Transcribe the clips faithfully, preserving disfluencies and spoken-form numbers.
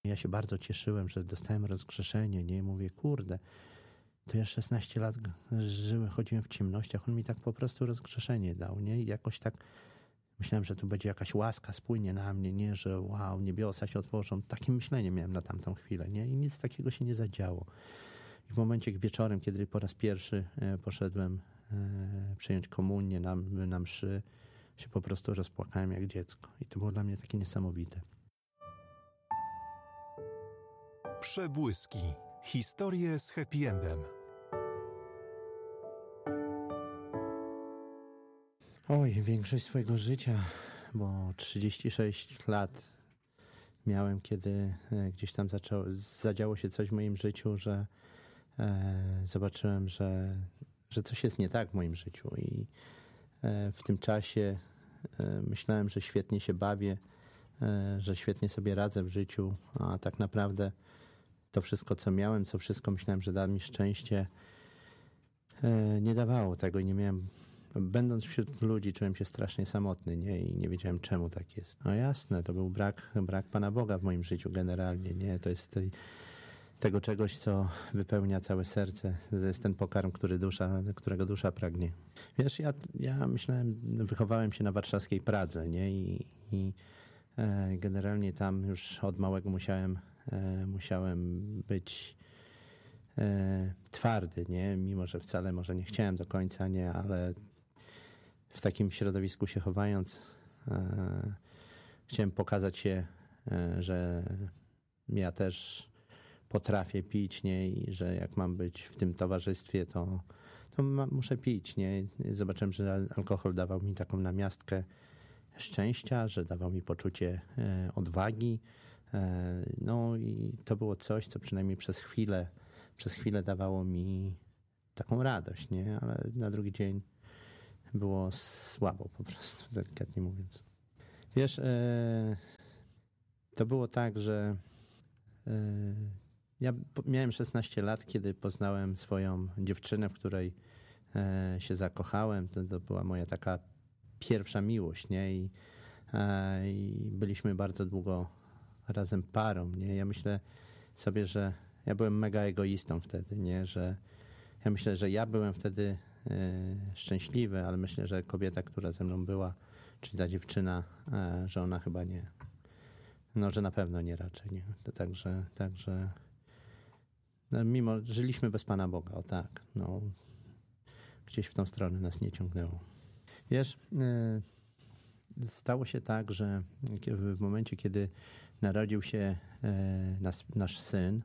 Ja się bardzo cieszyłem, że dostałem rozgrzeszenie, nie? Mówię, kurde, to ja szesnaście lat żyłem, chodziłem w ciemnościach, on mi tak po prostu rozgrzeszenie dał, nie? I jakoś tak myślałem, że tu będzie jakaś łaska spłynie na mnie, nie? Że wow, niebiosa się otworzą. Takie myślenie miałem na tamtą chwilę, nie? I nic takiego się nie zadziało. I w momencie wieczorem, kiedy po raz pierwszy poszedłem przyjąć komunię na, na mszy, się po prostu rozpłakałem jak dziecko. I to było dla mnie takie niesamowite. Przebłyski. Historie z happy endem. Oj, większość swojego życia, bo trzydzieści sześć lat miałem, kiedy gdzieś tam zaczęło, zadziało się coś w moim życiu, że e, zobaczyłem, że, że coś jest nie tak w moim życiu. I e, w tym czasie e, myślałem, że świetnie się bawię, e, że świetnie sobie radzę w życiu, a tak naprawdę to wszystko, co miałem, co wszystko myślałem, że da mi szczęście, nie dawało tego i nie miałem, będąc wśród ludzi, czułem się strasznie samotny, nie? I nie wiedziałem, czemu tak jest. No jasne, to był brak, brak Pana Boga w moim życiu generalnie, nie? To jest tej, tego czegoś, co wypełnia całe serce. To jest ten pokarm, który dusza, którego dusza pragnie. Wiesz, ja, ja myślałem, wychowałem się na warszawskiej Pradze, nie? I, i e, generalnie tam już od małego musiałem E, musiałem być e, twardy, nie? Mimo że wcale może nie chciałem do końca, nie? Ale w takim środowisku się chowając e, chciałem pokazać się, e, że ja też potrafię pić, nie? I że jak mam być w tym towarzystwie, to, to ma, muszę pić, nie? Zobaczyłem, że alkohol dawał mi taką namiastkę szczęścia, że dawał mi poczucie e, odwagi. No i to było coś, co przynajmniej przez chwilę, przez chwilę dawało mi taką radość, nie? Ale na drugi dzień było słabo po prostu, delikatnie mówiąc. Wiesz, to było tak, że ja miałem szesnaście lat, kiedy poznałem swoją dziewczynę, w której się zakochałem. To, to była moja taka pierwsza miłość, nie? I, i byliśmy bardzo długo razem parą, nie? Ja myślę sobie, że ja byłem mega egoistą wtedy, nie? Że ja myślę, że ja byłem wtedy e, szczęśliwy, ale myślę, że kobieta, która ze mną była, czyli ta dziewczyna, e, że ona chyba nie. No, że na pewno nie raczej, nie? To także, także no, mimo, żyliśmy bez Pana Boga, o tak, no, gdzieś w tą stronę nas nie ciągnęło. Wiesz, e, stało się tak, że w momencie, kiedy narodził się nas, nasz syn,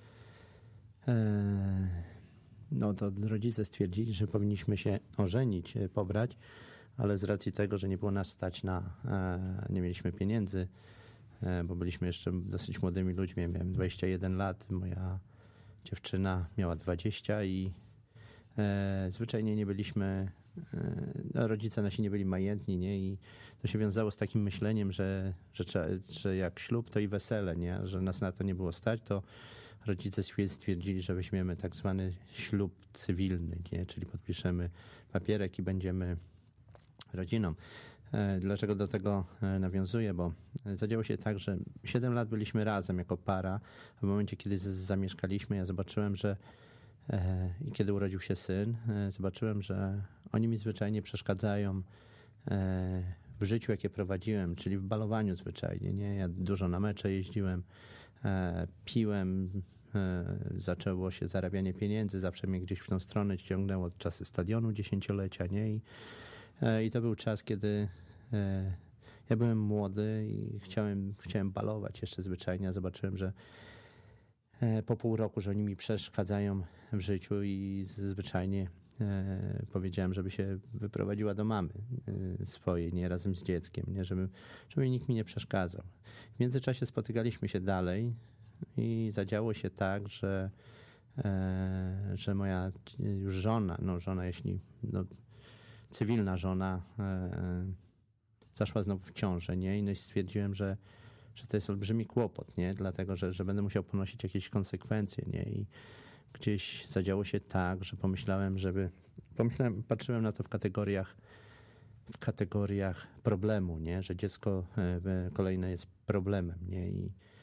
no to rodzice stwierdzili, że powinniśmy się ożenić, pobrać, ale z racji tego, że nie było nas stać na, nie mieliśmy pieniędzy, bo byliśmy jeszcze dosyć młodymi ludźmi, ja miałem dwadzieścia jeden lat, moja dziewczyna miała dwadzieścia i zwyczajnie nie byliśmy, no, rodzice nasi nie byli majętni, nie? I to się wiązało z takim myśleniem, że, że, że jak ślub, to i wesele, nie? Że nas na to nie było stać, to rodzice stwierdzili, że weźmiemy tak zwany ślub cywilny, nie? Czyli podpiszemy papierek i będziemy rodziną. Dlaczego do tego nawiązuję? Bo zadziało się tak, że siedem lat byliśmy razem jako para, a w momencie, kiedy zamieszkaliśmy, ja zobaczyłem, że i kiedy urodził się syn, zobaczyłem, że oni mi zwyczajnie przeszkadzają w życiu, jakie prowadziłem, czyli w balowaniu zwyczajnie. Nie? Ja dużo na mecze jeździłem, piłem, zaczęło się zarabianie pieniędzy, zawsze mnie gdzieś w tą stronę ciągnęło od czasy stadionu dziesięciolecia. Nie? I, I to był czas, kiedy ja byłem młody i chciałem, chciałem balować jeszcze zwyczajnie, a zobaczyłem, że po pół roku, że oni mi przeszkadzają w życiu i zwyczajnie e, powiedziałem, żeby się wyprowadziła do mamy e, swojej, nie razem z dzieckiem, nie, żeby, żeby nikt mi nie przeszkadzał. W międzyczasie spotykaliśmy się dalej i zadziało się tak, że, e, że moja już żona, no żona, jeśli no, cywilna żona e, zaszła znowu w ciążę, nie? I no i stwierdziłem, że że to jest olbrzymi kłopot, nie? Dlatego, że, że będę musiał ponosić jakieś konsekwencje, nie? I gdzieś zadziało się tak, że pomyślałem, żeby... Pomyślałem, patrzyłem na to w kategoriach w kategoriach problemu, nie? Że dziecko kolejne jest problemem, nie? I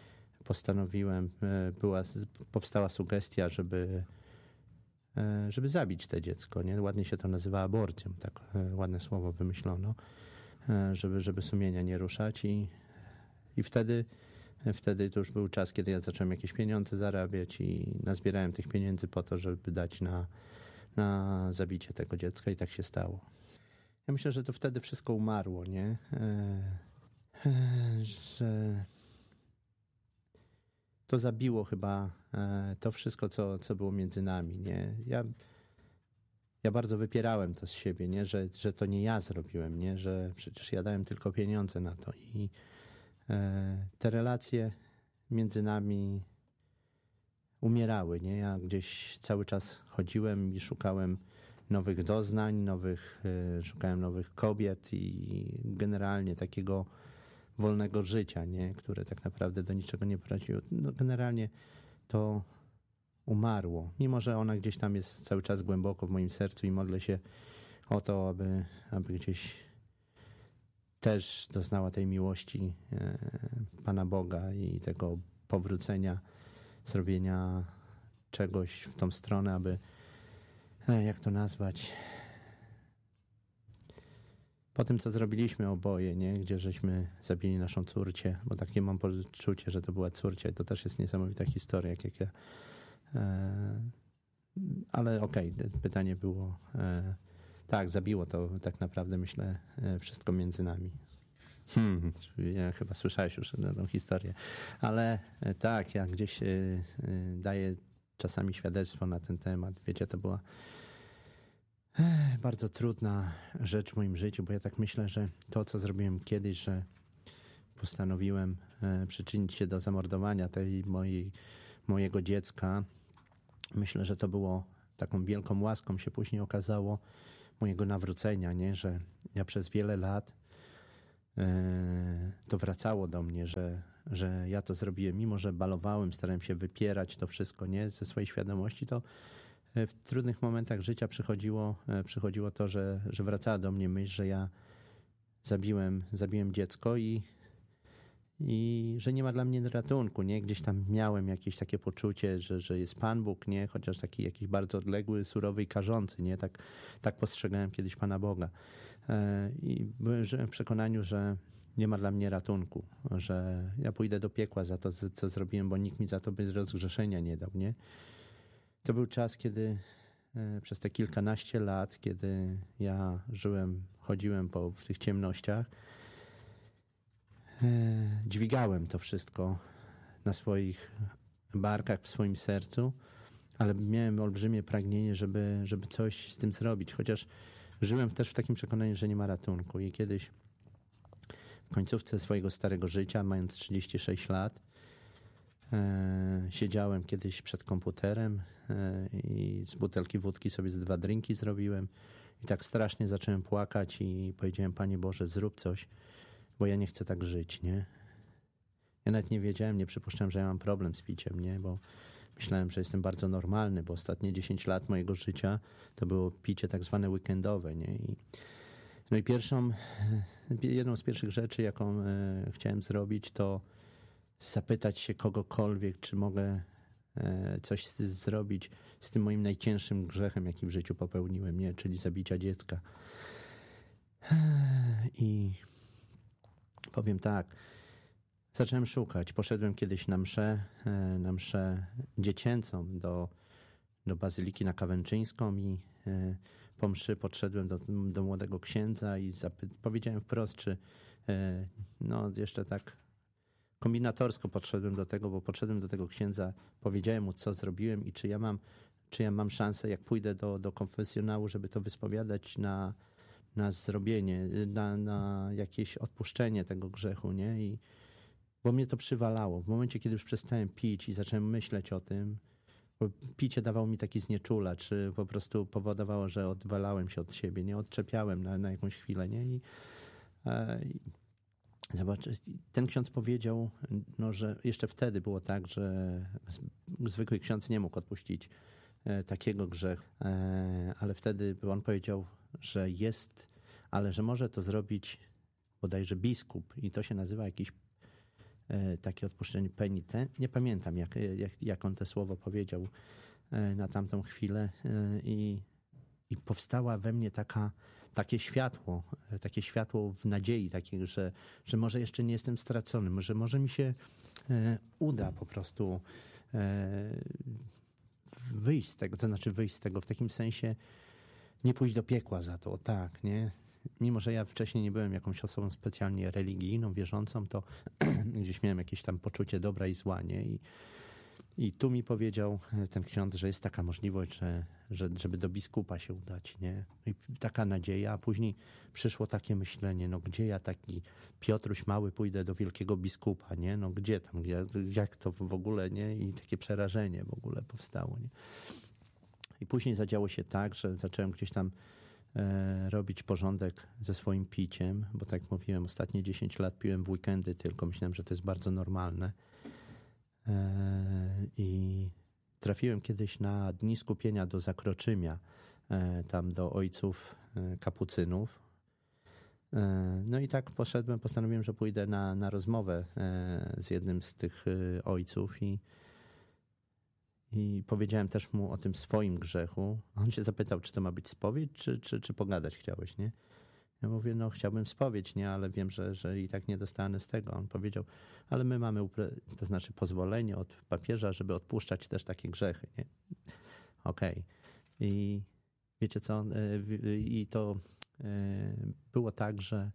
postanowiłem, była, powstała sugestia, żeby, żeby zabić to dziecko. Nie? Ładnie się to nazywa aborcją, tak ładne słowo wymyślono, żeby, żeby sumienia nie ruszać i, i wtedy, wtedy to już był czas, kiedy ja zacząłem jakieś pieniądze zarabiać i nazbierałem tych pieniędzy po to, żeby dać na, na zabicie tego dziecka i tak się stało. Ja myślę, że to wtedy wszystko umarło, nie? Że to zabiło chyba to wszystko, co, co było między nami, nie? Ja, ja bardzo wypierałem to z siebie, nie? Że, że to nie ja zrobiłem, nie? Że przecież ja dałem tylko pieniądze na to i te relacje między nami umierały, nie? Ja gdzieś cały czas chodziłem i szukałem nowych doznań, nowych, szukałem nowych kobiet i generalnie takiego wolnego życia, nie? Które tak naprawdę do niczego nie prowadziło. No generalnie to umarło. Mimo że ona gdzieś tam jest cały czas głęboko w moim sercu i modlę się o to, aby, aby gdzieś też doznała tej miłości e, Pana Boga i tego powrócenia, zrobienia czegoś w tą stronę, aby, e, jak to nazwać, po tym, co zrobiliśmy oboje, nie? Gdzie żeśmy zabili naszą córcię, bo takie mam poczucie, że to była córcia i to też jest niesamowita historia, jak, jak ja. E, ale okej, okay, pytanie było, e, tak, zabiło to tak naprawdę, myślę, e, wszystko między nami. Hmm, ja chyba słyszałeś już tę historię, ale e, tak, ja gdzieś e, e, daję czasami świadectwo na ten temat. Wiecie, to była bardzo trudna rzecz w moim życiu, bo ja tak myślę, że to, co zrobiłem kiedyś, że postanowiłem przyczynić się do zamordowania tej mojej, mojego dziecka, myślę, że to było taką wielką łaską, się później okazało, mojego nawrócenia, nie? Że ja przez wiele lat to wracało do mnie, że, że ja to zrobiłem, mimo że balowałem, starałem się wypierać to wszystko, nie? Ze swojej świadomości, to w trudnych momentach życia przychodziło, przychodziło to, że, że wracała do mnie myśl, że ja zabiłem, zabiłem dziecko i, i że nie ma dla mnie ratunku, nie? Gdzieś tam miałem jakieś takie poczucie, że, że jest Pan Bóg, nie? Chociaż taki jakiś bardzo odległy, surowy i karzący, nie? Tak, tak postrzegałem kiedyś Pana Boga. I byłem w przekonaniu, że nie ma dla mnie ratunku, że ja pójdę do piekła za to, co zrobiłem, bo nikt mi za to bez rozgrzeszenia nie dał, nie? To był czas, kiedy e, przez te kilkanaście lat, kiedy ja żyłem, chodziłem po, w tych ciemnościach, e, dźwigałem to wszystko na swoich barkach, w swoim sercu, ale miałem olbrzymie pragnienie, żeby, żeby coś z tym zrobić, chociaż żyłem też w takim przekonaniu, że nie ma ratunku i kiedyś w końcówce swojego starego życia, mając trzydzieści sześć lat, E, siedziałem kiedyś przed komputerem e, i z butelki wódki sobie z dwa drinki zrobiłem i tak strasznie zacząłem płakać i powiedziałem: Panie Boże, zrób coś, bo ja nie chcę tak żyć, nie? Ja nawet nie wiedziałem, nie przypuszczałem, że ja mam problem z piciem, nie? Bo myślałem, że jestem bardzo normalny, bo ostatnie dziesięć lat mojego życia to było picie tak zwane weekendowe, nie? I, no i pierwszą, jedną z pierwszych rzeczy, jaką e, chciałem zrobić, to zapytać się kogokolwiek, czy mogę coś zrobić z tym moim najcięższym grzechem, jaki w życiu popełniłem, nie? Czyli zabicia dziecka. I powiem tak, zacząłem szukać. Poszedłem kiedyś na mszę, na mszę dziecięcą do, do Bazyliki na Kawęczyńską i po mszy podszedłem do, do młodego księdza i zapy- powiedziałem wprost, czy no jeszcze tak kombinatorsko podszedłem do tego, bo podszedłem do tego księdza, powiedziałem mu, co zrobiłem i czy ja mam, czy ja mam szansę, jak pójdę do, do konfesjonału, żeby to wyspowiadać na, na zrobienie, na, na jakieś odpuszczenie tego grzechu, nie? I, bo mnie to przywalało. W momencie, kiedy już przestałem pić i zacząłem myśleć o tym, bo picie dawało mi taki znieczulacz, czy po prostu powodowało, że odwalałem się od siebie, nie? Odczepiałem na, na jakąś chwilę, nie? I, e, Zobacz, ten ksiądz powiedział, no, że jeszcze wtedy było tak, że zwykły ksiądz nie mógł odpuścić e, takiego grzechu, e, ale wtedy on powiedział, że jest, ale że może to zrobić bodajże biskup i to się nazywa jakiś takie odpuszczenie penitent. Nie pamiętam, jak, jak, jak on to słowo powiedział na tamtą chwilę i, i powstała we mnie taka, takie światło, takie światło w nadziei, takie, że, że może jeszcze nie jestem stracony, że może mi się uda po prostu wyjść z tego, to znaczy wyjść z tego w takim sensie, nie pójść do piekła za to, tak, nie? Mimo że ja wcześniej nie byłem jakąś osobą specjalnie religijną, wierzącą, to gdzieś miałem jakieś tam poczucie dobra i zła, nie? I, i tu mi powiedział ten ksiądz, że jest taka możliwość, że, że, żeby do biskupa się udać, nie? I taka nadzieja, a później przyszło takie myślenie, no gdzie ja taki Piotruś mały pójdę do wielkiego biskupa, nie? No gdzie tam, jak, jak to w ogóle, nie? I takie przerażenie w ogóle powstało, nie? I później zadziało się tak, że zacząłem gdzieś tam e, robić porządek ze swoim piciem, bo tak jak mówiłem, ostatnie dziesięć lat piłem w weekendy tylko. Myślałem, że to jest bardzo normalne. E, I trafiłem kiedyś na dni skupienia do Zakroczymia, e, tam do ojców e, kapucynów. E, no i tak poszedłem, postanowiłem, że pójdę na, na rozmowę e, z jednym z tych e, ojców i I powiedziałem też mu o tym swoim grzechu. On się zapytał, czy to ma być spowiedź, czy, czy, czy pogadać chciałeś, nie? Ja mówię, no chciałbym spowiedź, nie? Ale wiem, że, że i tak nie dostanę z tego. On powiedział, ale my mamy, upre- to znaczy pozwolenie od papieża, żeby odpuszczać też takie grzechy, nie? Okej. Okay. I wiecie co? I to było tak, że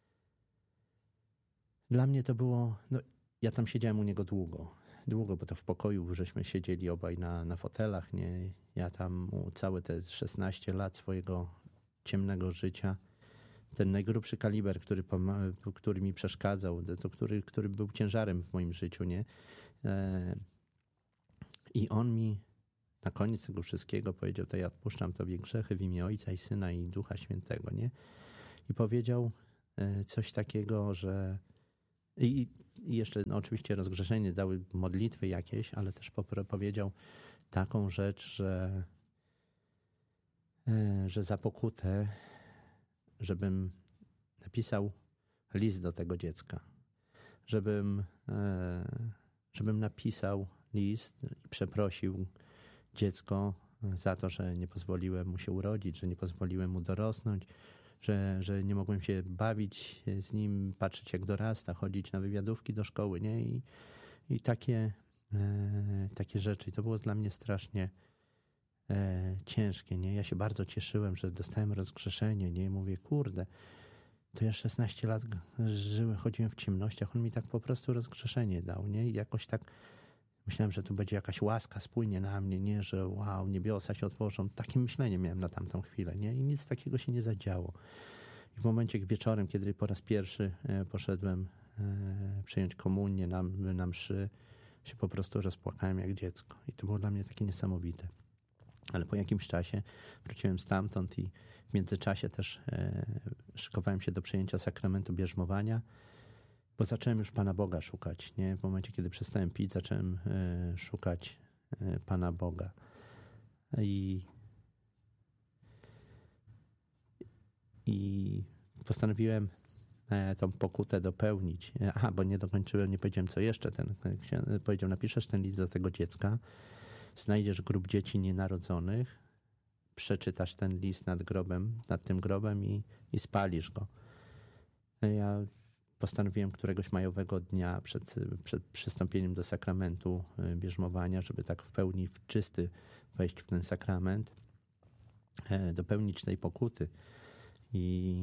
dla mnie to było, no ja tam siedziałem u niego długo. Długo, bo to w pokoju żeśmy siedzieli obaj na, na fotelach, nie? Ja tam całe te szesnaście lat swojego ciemnego życia, ten najgrubszy kaliber, który, który mi przeszkadzał, to który, który był ciężarem w moim życiu, nie? I on mi na koniec tego wszystkiego powiedział, to ja odpuszczam tobie grzechy w imię Ojca i Syna i Ducha Świętego, nie? I powiedział coś takiego, że I, i jeszcze no, oczywiście rozgrzeszenie dały modlitwy jakieś, ale też powiedział taką rzecz, że, że za pokutę, żebym napisał list do tego dziecka. Żebym, żebym napisał list i przeprosił dziecko za to, że nie pozwoliłem mu się urodzić, że nie pozwoliłem mu dorosnąć, Że, że nie mogłem się bawić z nim, patrzeć jak dorasta, chodzić na wywiadówki do szkoły, nie? I, i takie, e, takie rzeczy. I to było dla mnie strasznie e, ciężkie, nie? Ja się bardzo cieszyłem, że dostałem rozgrzeszenie, nie? I mówię, kurde, to ja szesnaście lat żyłem, chodziłem w ciemnościach, on mi tak po prostu rozgrzeszenie dał, nie? I jakoś tak myślałem, że tu będzie jakaś łaska, spłynie na mnie, nie? Że wow, niebiosa się otworzą. Takie myślenie miałem na tamtą chwilę, nie? I nic takiego się nie zadziało. I w momencie wieczorem, kiedy po raz pierwszy poszedłem przyjąć komunię na, na mszy, się po prostu rozpłakałem jak dziecko. I to było dla mnie takie niesamowite. Ale po jakimś czasie wróciłem stamtąd i w międzyczasie też szykowałem się do przyjęcia sakramentu bierzmowania, bo zacząłem już Pana Boga szukać, nie? W momencie, kiedy przestałem pić, zacząłem y, szukać y, Pana Boga. I, i postanowiłem y, tą pokutę dopełnić. Aha, bo nie dokończyłem, nie powiedziałem co jeszcze. Ten, ten powiedział, napiszesz ten list do tego dziecka, znajdziesz grób dzieci nienarodzonych, przeczytasz ten list nad grobem, nad tym grobem i, i spalisz go. Ja postanowiłem któregoś majowego dnia przed, przed przystąpieniem do sakramentu bierzmowania, żeby tak w pełni w czysty wejść w ten sakrament, dopełnić tej pokuty. I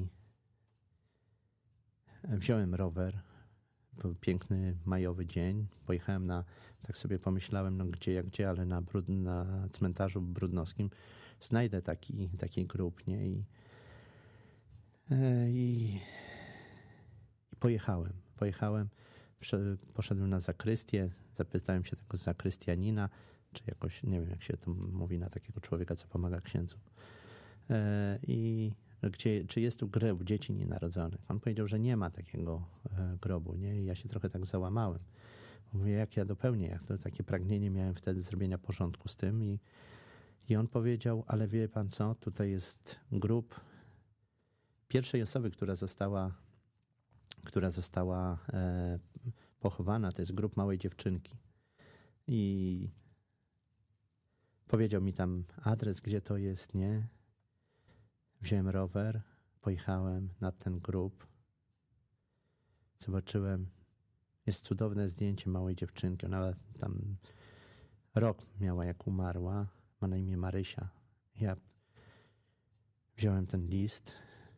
wziąłem rower. Był piękny majowy dzień. Pojechałem na, tak sobie pomyślałem, no gdzie jak gdzie, ale na, brud, na cmentarzu brudnowskim znajdę taki, taki grób, nie? I, i Pojechałem, pojechałem, poszedłem na zakrystię, zapytałem się tego zakrystianina, czy jakoś, nie wiem jak się to mówi na takiego człowieka, co pomaga księdzu. I gdzie, czy jest tu grób dzieci nienarodzonych? On powiedział, że nie ma takiego grobu, nie? I ja się trochę tak załamałem. Mówię, jak ja dopełnię, jak to takie pragnienie miałem wtedy zrobienia porządku z tym. I, i on powiedział, ale wie pan co, tutaj jest grób pierwszej osoby, która została która została e, pochowana, to jest grób małej dziewczynki. I powiedział mi tam adres, gdzie to jest, nie? Wziąłem rower, pojechałem nad ten grób. Zobaczyłem, jest cudowne zdjęcie małej dziewczynki. Ona tam rok miała, jak umarła. Ma na imię Marysia. Ja wziąłem ten list,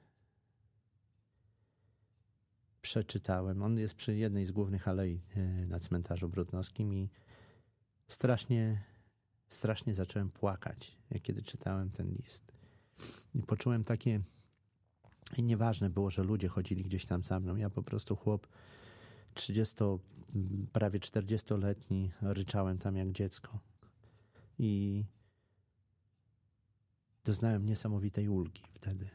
przeczytałem. On jest przy jednej z głównych alei na cmentarzu Brodnowskim i strasznie, strasznie zacząłem płakać, kiedy czytałem ten list. I poczułem takie, i nieważne było, że ludzie chodzili gdzieś tam za mną. Ja po prostu chłop trzydziesto, prawie czterdziestoletni, ryczałem tam jak dziecko. I doznałem niesamowitej ulgi wtedy.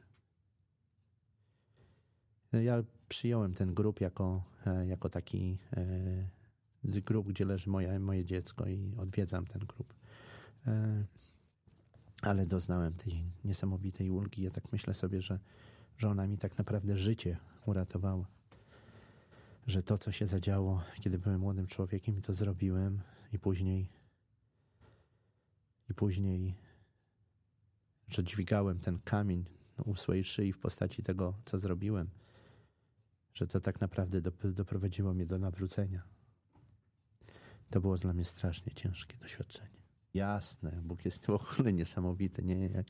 Ja przyjąłem ten grób jako, jako taki e, grób, gdzie leży moje, moje dziecko i odwiedzam ten grób. E, ale doznałem tej niesamowitej ulgi. Ja tak myślę sobie, że, że ona mi tak naprawdę życie uratowała. Że to, co się zadziało, kiedy byłem młodym człowiekiem, i to zrobiłem i później i później że dźwigałem ten kamień u swojej szyi w postaci tego, co zrobiłem, że to tak naprawdę doprowadziło mnie do nawrócenia. To było dla mnie strasznie ciężkie doświadczenie. Jasne, Bóg jest w ogóle niesamowity, nie? Jak,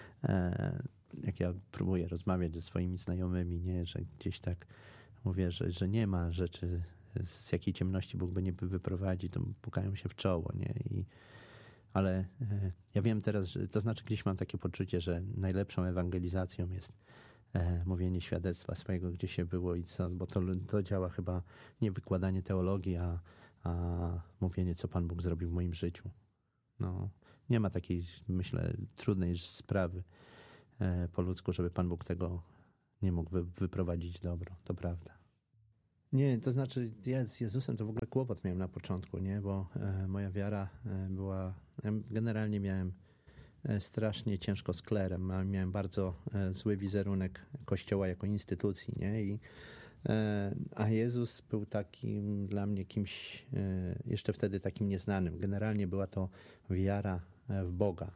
e, jak ja próbuję rozmawiać ze swoimi znajomymi, nie? Że gdzieś tak mówię, że, że nie ma rzeczy, z jakiej ciemności Bóg by nie wyprowadzi, to pukają się w czoło, nie? I ale e, ja wiem teraz, że to znaczy gdzieś mam takie poczucie, że najlepszą ewangelizacją jest e, mówienie świadectwa swojego, gdzie się było i co, bo to, to działa chyba nie wykładanie teologii, a, a mówienie, co Pan Bóg zrobił w moim życiu. No, nie ma takiej, myślę, trudnej sprawy e, po ludzku, żeby Pan Bóg tego nie mógł wy, wyprowadzić dobro, to prawda. Nie, to znaczy ja z Jezusem to w ogóle kłopot miałem na początku, nie, bo e, moja wiara e, była, ja generalnie miałem e, strasznie ciężko z klerem, miałem bardzo e, zły wizerunek Kościoła jako instytucji, nie, i e, a Jezus był takim dla mnie kimś e, jeszcze wtedy takim nieznanym. Generalnie była to wiara w Boga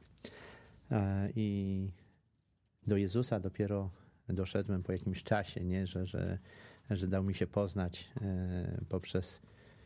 e, i do Jezusa dopiero doszedłem po jakimś czasie, nie, że, że że dał mi się poznać e, poprzez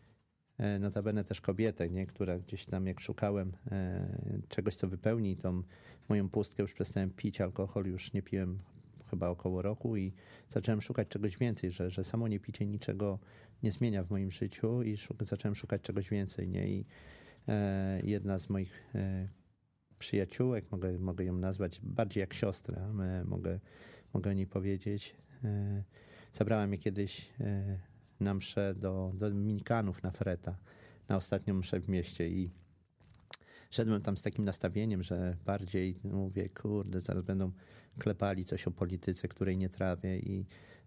e, notabene też kobietę, nie? Która gdzieś tam jak szukałem e, czegoś, co wypełni tą moją pustkę, już przestałem pić alkohol, już nie piłem chyba około roku i zacząłem szukać czegoś więcej, że, że samo niepicie niczego nie zmienia w moim życiu i szuk- zacząłem szukać czegoś więcej, nie? I e, jedna z moich e, przyjaciółek, mogę, mogę ją nazwać bardziej jak siostrę, e, mogę, mogę o niej powiedzieć, e, zabrała mnie kiedyś na mszę do, do Dominikanów na Freta, na ostatnią mszę w mieście i szedłem tam z takim nastawieniem, że bardziej mówię, kurde, zaraz będą klepali coś o polityce, której nie trawię i,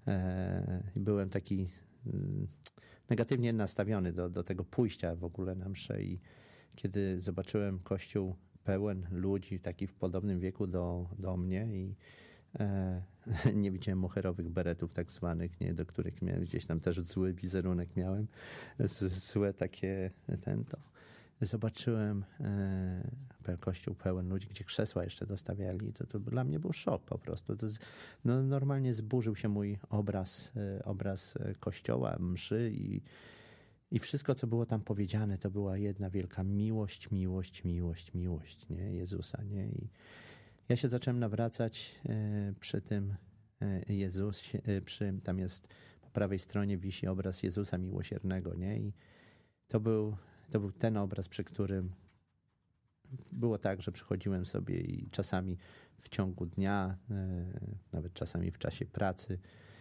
e, i byłem taki mm, negatywnie nastawiony do, do tego pójścia w ogóle na mszę i kiedy zobaczyłem kościół pełen ludzi, taki w podobnym wieku do, do mnie i E, nie widziałem moherowych beretów tak zwanych, nie, do których miałem gdzieś tam też zły wizerunek miałem, z, złe takie ten to. Zobaczyłem e, kościół pełen ludzi, gdzie krzesła jeszcze dostawiali, to, to dla mnie był szok po prostu. To, no, normalnie zburzył się mój obraz, e, obraz kościoła, mszy i, i wszystko, co było tam powiedziane, to była jedna wielka miłość, miłość, miłość, miłość, nie, Jezusa, nie, i ja się zacząłem nawracać e, przy tym e, Jezusie, e, przy, tam jest po prawej stronie wisi obraz Jezusa Miłosiernego, nie? I to był, to był ten obraz, przy którym było tak, że przychodziłem sobie i czasami w ciągu dnia, e, nawet czasami w czasie pracy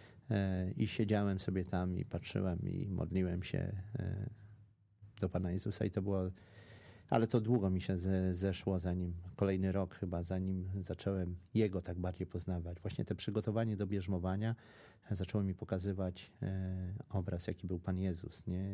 e, i siedziałem sobie tam i patrzyłem i modliłem się e, do Pana Jezusa i to było. Ale to długo mi się ze, zeszło, zanim kolejny rok chyba, zanim zacząłem Jego tak bardziej poznawać. Właśnie te przygotowanie do bierzmowania zaczęło mi pokazywać e, obraz, jaki był Pan Jezus, nie?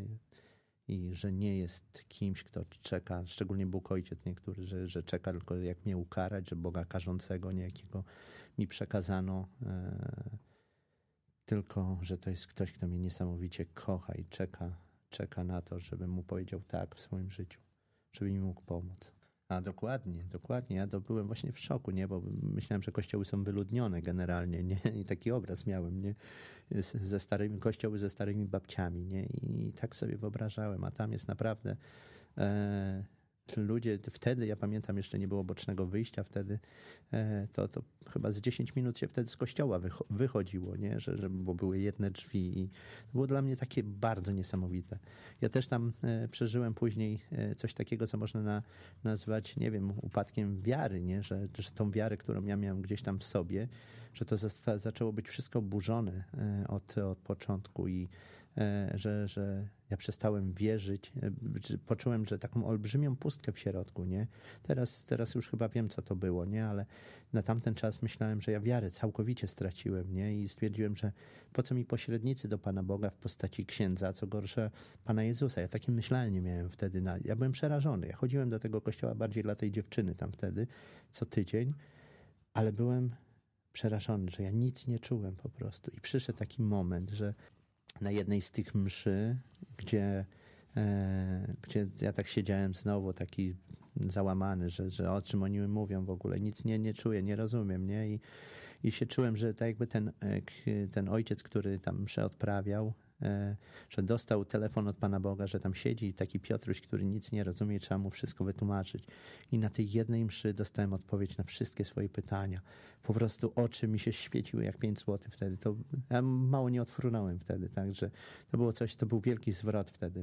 I że nie jest kimś, kto czeka, szczególnie Bóg Ojciec niektóry, że, że czeka tylko jak mnie ukarać, że Boga karzącego niejakiego mi przekazano, e, tylko że to jest ktoś, kto mnie niesamowicie kocha i czeka, czeka na to, żebym mu powiedział tak w swoim życiu, żeby mi mógł pomóc. A dokładnie, dokładnie. Ja to byłem właśnie w szoku, nie? Bo myślałem, że kościoły są wyludnione generalnie, nie? I taki obraz miałem, nie? Ze starymi, kościoły ze starymi babciami, nie? I tak sobie wyobrażałem, a tam jest naprawdę e, ludzie, wtedy, ja pamiętam, jeszcze nie było bocznego wyjścia wtedy, e, to, to chyba z dziesięć minut się wtedy z kościoła wycho- wychodziło, nie? Że, że, bo były jedne drzwi i to było dla mnie takie bardzo niesamowite. Ja też tam e, przeżyłem później e, coś takiego, co można na, nazwać, nie wiem, upadkiem wiary, nie? Że, że tą wiarę, którą ja miałem gdzieś tam w sobie, że to za, zaczęło być wszystko burzone e, od, od początku i Że, że ja przestałem wierzyć, poczułem, że taką olbrzymią pustkę w środku, nie? Teraz, teraz już chyba wiem, co to było, nie? Ale na tamten czas myślałem, że ja wiarę całkowicie straciłem, nie? I stwierdziłem, że po co mi pośrednicy do Pana Boga w postaci księdza, co gorsza Pana Jezusa. Ja takie myślenie miałem wtedy. Na, ja byłem przerażony. Ja chodziłem do tego kościoła bardziej dla tej dziewczyny tam wtedy, co tydzień, ale byłem przerażony, że ja nic nie czułem po prostu. I przyszedł taki moment, że na jednej z tych mszy, gdzie, e, gdzie ja tak siedziałem znowu taki załamany, że, że o czym oni mówią w ogóle, nic nie, nie czuję, nie rozumiem, nie? I, i się czułem, że tak jakby ten, ten ojciec, który tam mszę odprawiał, e, że dostał telefon od Pana Boga, że tam siedzi taki Piotruś, który nic nie rozumie i trzeba mu wszystko wytłumaczyć. I na tej jednej mszy dostałem odpowiedź na wszystkie swoje pytania. Po prostu oczy mi się świeciły jak pięć złotych wtedy. To, ja mało nie odfrunąłem wtedy, także to było coś, to był wielki zwrot wtedy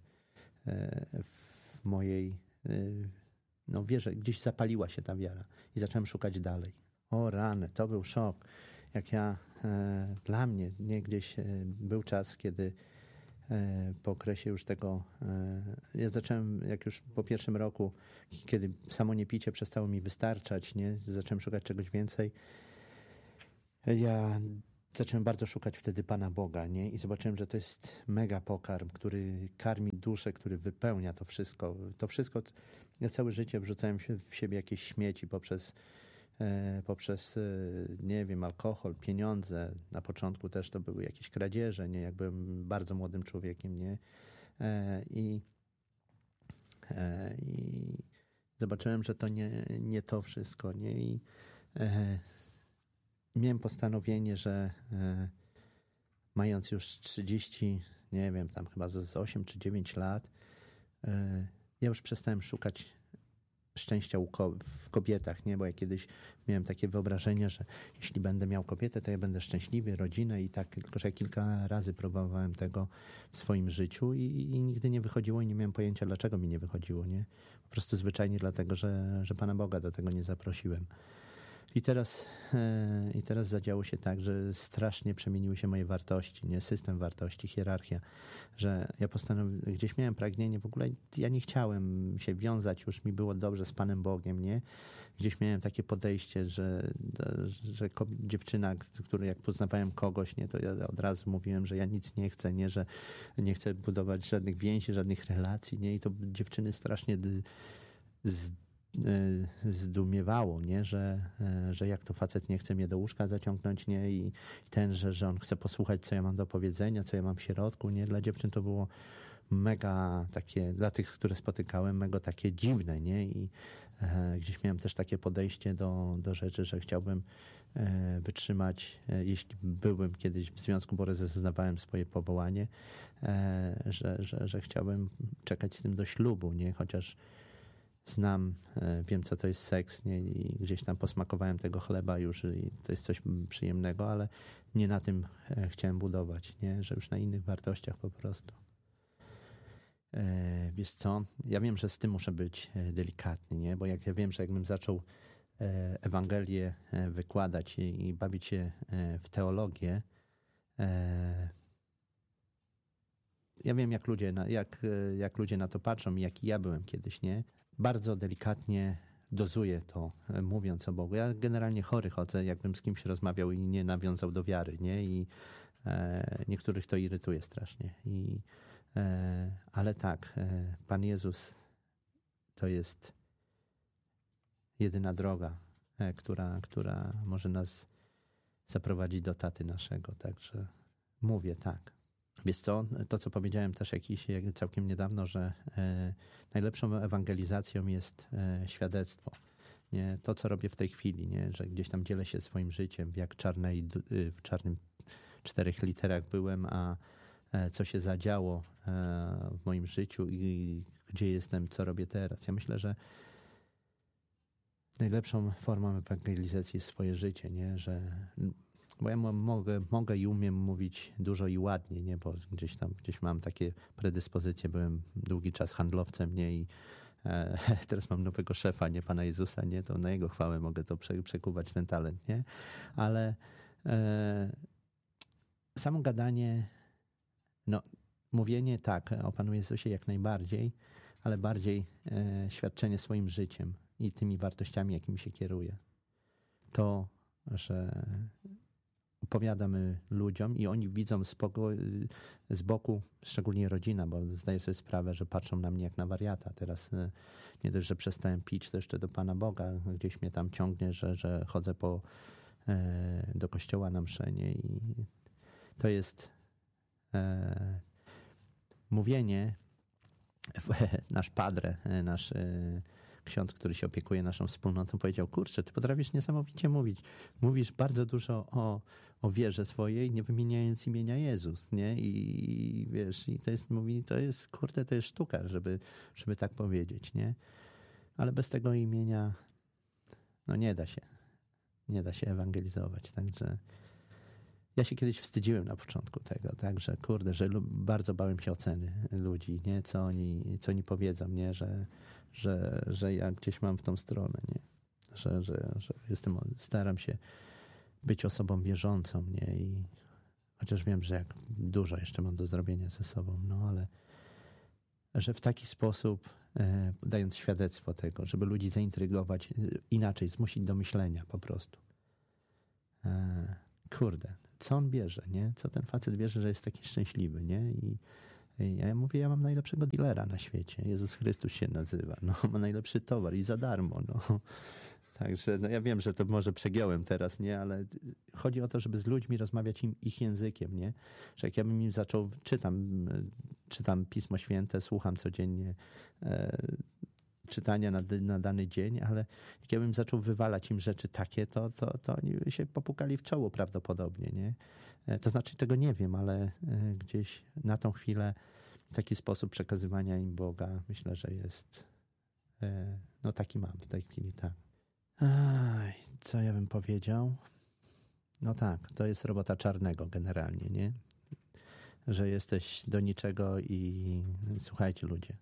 w mojej no wierze. Gdzieś zapaliła się ta wiara i zacząłem szukać dalej. O rany, to był szok. Jak ja, e, dla mnie, nie, gdzieś e, był czas, kiedy e, po okresie już tego, e, ja zacząłem, jak już po pierwszym roku, kiedy samo niepicie przestało mi wystarczać, nie, zacząłem szukać czegoś więcej, ja zacząłem bardzo szukać wtedy Pana Boga, nie, i zobaczyłem, że to jest mega pokarm, który karmi duszę, który wypełnia to wszystko. To wszystko, ja całe życie wrzucałem w siebie jakieś śmieci poprzez poprzez, nie wiem, alkohol, pieniądze. Na początku też to były jakieś kradzieże, nie? Jak byłem bardzo młodym człowiekiem, nie? I, i zobaczyłem, że to nie, nie to wszystko, nie? I miałem postanowienie, że mając już trzydzieści, nie wiem, tam chyba z osiem czy dziewięć lat, ja już przestałem szukać szczęścia w kobietach, nie? Bo ja kiedyś miałem takie wyobrażenie, że jeśli będę miał kobietę, to ja będę szczęśliwy, rodzinę i tak, tylko że ja kilka razy próbowałem tego w swoim życiu i, i nigdy nie wychodziło i nie miałem pojęcia, dlaczego mi nie wychodziło, nie? Po prostu zwyczajnie dlatego, że, że Pana Boga do tego nie zaprosiłem. I teraz, e, i teraz zadziało się tak, że strasznie przemieniły się moje wartości, nie? System wartości, hierarchia, że ja postanowiłem, gdzieś miałem pragnienie, w ogóle ja nie chciałem się wiązać, już mi było dobrze z Panem Bogiem, nie? Gdzieś miałem takie podejście, że, że dziewczyna, której jak poznawałem kogoś, nie, to ja od razu mówiłem, że ja nic nie chcę, nie, że nie chcę budować żadnych więzi, żadnych relacji, nie? I to dziewczyny strasznie z zdumiewało, nie? Że, że jak to facet nie chce mnie do łóżka zaciągnąć, nie? I ten, że, że on chce posłuchać, co ja mam do powiedzenia, co ja mam w środku, nie? Dla dziewczyn to było mega takie, dla tych, które spotykałem, mega takie dziwne, nie? I e, gdzieś miałem też takie podejście do, do rzeczy, że chciałbym e, wytrzymać, e, jeśli byłbym kiedyś w związku, bo rozeznawałem swoje powołanie, e, że, że, że chciałbym czekać z tym do ślubu, nie? Chociaż znam, wiem, co to jest seks, nie? I gdzieś tam posmakowałem tego chleba już i to jest coś przyjemnego, ale nie na tym chciałem budować, nie? Że już na innych wartościach po prostu. E, wiesz co, ja wiem, że z tym muszę być delikatny, nie? Bo jak ja wiem, że jakbym zaczął Ewangelię wykładać i, i bawić się w teologię, e, ja wiem, jak ludzie, na, jak, jak ludzie na to patrzą i jaki ja byłem kiedyś, nie? Bardzo delikatnie dozuję to, mówiąc o Bogu. Ja generalnie chory chodzę, jakbym z kimś rozmawiał i nie nawiązał do wiary, nie? I e, niektórych to irytuje strasznie. I, e, ale tak, e, Pan Jezus to jest jedyna droga, e, która, która może nas zaprowadzić do taty naszego. Także mówię tak. Wiesz co, to co powiedziałem też jakiś całkiem niedawno, że e, najlepszą ewangelizacją jest e, świadectwo. Nie? To, co robię w tej chwili, nie? Że gdzieś tam dzielę się swoim życiem, w jak czarnej, w czarnym czterech literach byłem, a e, co się zadziało e, w moim życiu i gdzie jestem, co robię teraz. Ja myślę, że najlepszą formą ewangelizacji jest swoje życie, nie? Że bo ja mogę, mogę i umiem mówić dużo i ładnie, nie? Bo gdzieś tam gdzieś mam takie predyspozycje, byłem długi czas handlowcem, nie? I e, teraz mam nowego szefa, nie? Pana Jezusa, nie? To na Jego chwałę mogę to prze, przekuwać, ten talent, nie? Ale e, samo gadanie, no mówienie tak, o Panu Jezusie jak najbardziej, ale bardziej e, świadczenie swoim życiem i tymi wartościami, jakimi się kieruje. To, że opowiadamy ludziom i oni widzą z boku, z boku, szczególnie rodzina, bo zdaję sobie sprawę, że patrzą na mnie jak na wariata. Teraz nie dość, że przestałem pić, to jeszcze do Pana Boga gdzieś mnie tam ciągnie, że, że chodzę po, do kościoła na mszę, nie? I to jest e, mówienie, nasz padre, nasz ksiądz, który się opiekuje naszą wspólnotą, powiedział: kurczę, ty potrafisz niesamowicie mówić. Mówisz bardzo dużo o, o wierze swojej, nie wymieniając imienia Jezus, nie? I, i wiesz, i to jest, mówi, to jest, kurde, to jest sztuka, żeby, żeby tak powiedzieć, nie? Ale bez tego imienia, no nie da się. Nie da się ewangelizować, także ja się kiedyś wstydziłem na początku tego, tak, że kurde, że bardzo bałem się oceny ludzi, nie? Co oni, co oni powiedzą, nie? Że, że, że ja gdzieś mam w tą stronę, nie? Że, że, że jestem, staram się być osobą wierzącą, nie? I chociaż wiem, że jak dużo jeszcze mam do zrobienia ze sobą, no ale że w taki sposób, e, dając świadectwo tego, żeby ludzi zaintrygować, e, inaczej, zmusić do myślenia po prostu. E, kurde, co on bierze, nie? Co ten facet bierze, że jest taki szczęśliwy, nie? I, i ja mówię, ja mam najlepszego dealera na świecie. Jezus Chrystus się nazywa. No, ma najlepszy towar i za darmo, no. Także no ja wiem, że to może przegiąłem teraz, nie? Ale chodzi o to, żeby z ludźmi rozmawiać im, ich językiem, nie? Że jak ja bym im zaczął, czytam, czytam Pismo Święte, słucham codziennie e, czytania na, na dany dzień, ale jak ja bym zaczął wywalać im rzeczy takie, to, to, to oni się popukali w czoło prawdopodobnie, nie? E, to znaczy tego nie wiem, ale e, gdzieś na tą chwilę taki sposób przekazywania im Boga, myślę, że jest, e, no taki mam w tej chwili, tak. Aj, co ja bym powiedział? No tak, to jest robota czarnego generalnie, nie? Że jesteś do niczego i słuchajcie ludzie,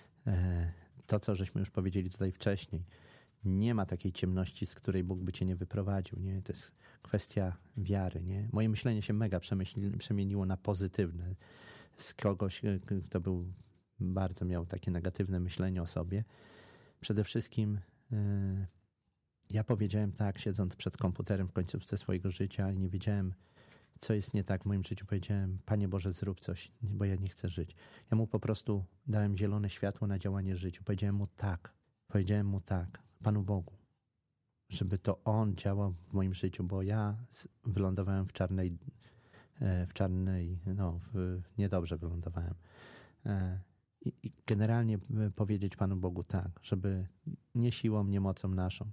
to co żeśmy już powiedzieli tutaj wcześniej, nie ma takiej ciemności, z której Bóg by cię nie wyprowadził, nie? To jest kwestia wiary, nie? Moje myślenie się mega przemieniło na pozytywne. Z kogoś, kto był, bardzo miał takie negatywne myślenie o sobie. Przede wszystkim ja powiedziałem tak, siedząc przed komputerem w końcówce swojego życia i nie wiedziałem, co jest nie tak w moim życiu. Powiedziałem: Panie Boże, zrób coś, bo ja nie chcę żyć. Ja mu po prostu dałem zielone światło na działanie życiu. Powiedziałem mu tak. Powiedziałem mu tak, Panu Bogu, żeby to On działał w moim życiu, bo ja wylądowałem w czarnej, w czarnej, no, w, niedobrze wylądowałem. I, I generalnie powiedzieć Panu Bogu tak, żeby nie siłą, nie mocą naszą.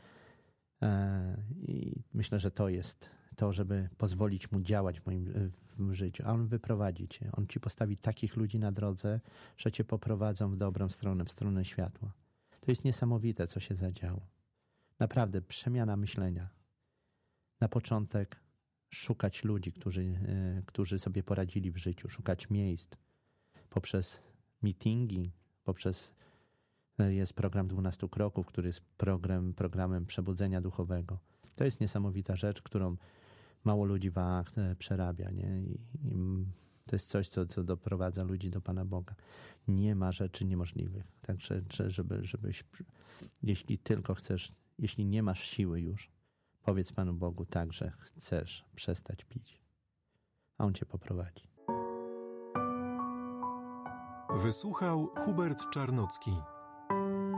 I myślę, że to jest to, żeby pozwolić Mu działać w moim w życiu, a On wyprowadzi cię. On ci postawi takich ludzi na drodze, że cię poprowadzą w dobrą stronę, w stronę światła. To jest niesamowite, co się zadziało. Naprawdę, przemiana myślenia. Na początek szukać ludzi, którzy, którzy sobie poradzili w życiu, szukać miejsc poprzez meetingi, poprzez jest program dwunastu kroków, który jest program, programem przebudzenia duchowego. To jest niesamowita rzecz, którą mało ludzi w A A przerabia, nie? I, i to jest coś, co, co doprowadza ludzi do Pana Boga. Nie ma rzeczy niemożliwych. Także, żeby, żebyś, jeśli tylko chcesz, jeśli nie masz siły już, powiedz Panu Bogu tak, że chcesz przestać pić, a On cię poprowadzi. Wysłuchał Hubert Czarnocki.